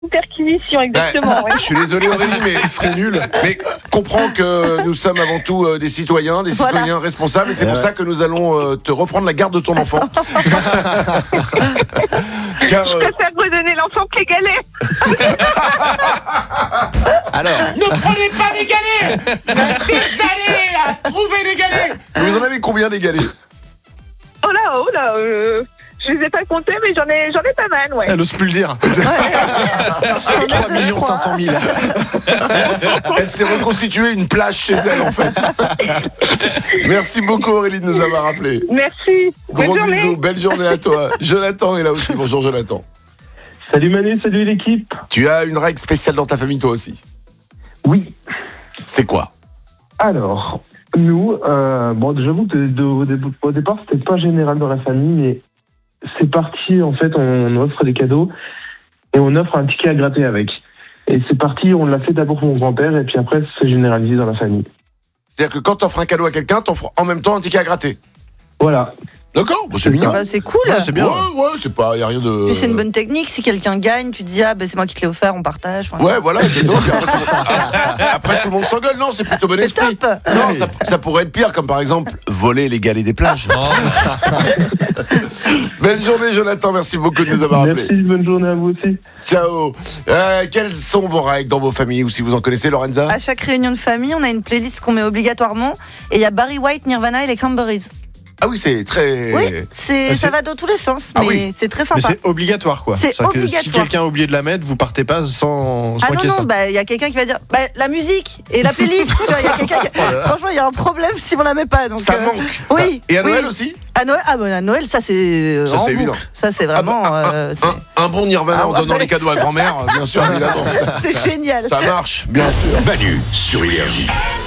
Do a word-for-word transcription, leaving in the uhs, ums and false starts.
perquisition, exactement. Ouais, Ouais. Je suis désolé Aurélie, mais Ce serait nul. Mais comprends que nous sommes avant tout euh, des citoyens, des Voilà. citoyens responsables, et c'est pour Ouais. ça que nous allons euh, te reprendre la garde de ton enfant. Car Je euh, préfère redonner l'enfant que les galets. Alors, ne prenez pas les galets. Il y a des années à trouver les galets. Vous en avez combien des galets? Oh là, oh là, euh, je les ai pas comptés, mais j'en ai, j'en ai pas mal, ouais. elle ose plus le dire. trois millions cinq cent mille. Elle s'est reconstituée une plage chez elle en fait. Merci beaucoup Aurélie de nous avoir rappelé. Merci. Bonne Gros journée. bisous, belle journée à toi. Jonathan est là aussi. Bonjour Jonathan. Salut Manu, salut l'équipe. Tu as une règle spéciale dans ta famille toi aussi? Oui, C'est quoi? alors, nous, euh, bon, j'avoue que de- de- au, dé- au départ, c'était pas général dans la famille, mais c'est parti, en fait, on offre des cadeaux et on offre un ticket à gratter avec. Et c'est parti, on l'a fait d'abord pour mon grand-père et puis après, c'est généralisé dans la famille. C'est-à-dire que quand t'offres un cadeau à quelqu'un, t'offres en même temps un ticket à gratter. Voilà. D'accord, bah, c'est mignon. Bah, c'est cool. Ouais, c'est bien. Ouais, ouais, c'est pas, y a rien de. Puis c'est une bonne technique. Si quelqu'un gagne, tu te dis ah ben c'est moi qui te l'ai offert, on partage. Enfin, Ouais, voilà, exactement. Puis après, tout le monde- après, tout le monde s'engueule. Non, c'est plutôt bon c'est esprit. top. Non, ça, ça pourrait être pire, comme par exemple voler les galets des plages. Belle journée, Jonathan. Merci beaucoup de nous avoir appelés. Merci, bonne journée à vous aussi. Ciao. Euh, quelles sont vos règles dans vos familles ou si vous en connaissez, Lorenza? À chaque réunion de famille, on a une playlist qu'on met obligatoirement. Et il y a Barry White, Nirvana et les Cranberries. Ah oui, c'est très. Oui, c'est, Ah, ça c'est- va dans tous les sens, Ah mais oui. c'est très Mais sympa. c'est obligatoire quoi. C'est C'est-à-dire que si obligatoire. quelqu'un a oublié de la mettre, vous partez pas sans, sans Ah non, qu'il y ait non, ça. bah il y a quelqu'un qui va dire bah, la musique et la playlist. Tu vois, il y a quelqu'un qui- Franchement, il y a un problème si on la met pas. Donc, Ça euh, manque. Oui. Et à oui. Noël aussi? À Noël, ah, bah, à Noël, ça c'est. euh, Ça, en c'est boucle. évident. Ça c'est Ah bah, vraiment. un, euh, c'est- un- un bon Nirvana Ah en ouais. donnant les cadeaux à grand-mère, bien sûr, évidemment. c'est génial. Ça marche, bien sûr. Manu sur Énergie.